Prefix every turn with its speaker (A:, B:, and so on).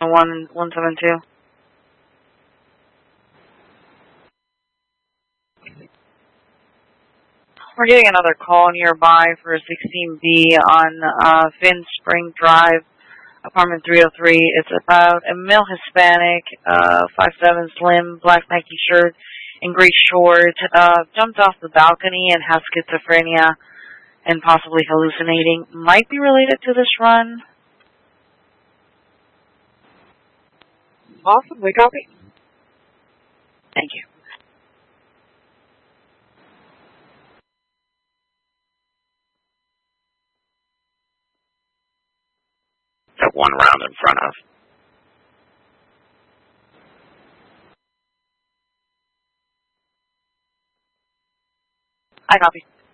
A: 172. We're getting another call nearby for a 16B on Finn Spring Drive, apartment 303. It's about a male Hispanic, 5'7", slim, black Nike shirt, and gray shorts. Jumped off the balcony and has schizophrenia and possibly hallucinating. Might be related to this run.
B: Awesome, we copy.
A: Thank you.
C: Got one round in front of.
A: I copy.